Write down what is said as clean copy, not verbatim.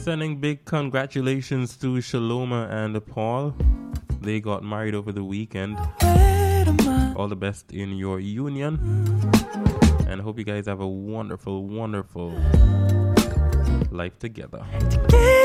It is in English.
Sending big congratulations to Shaloma and Paul. They got married over the weekend. All the best in your union. And I hope you guys have a wonderful, wonderful life together.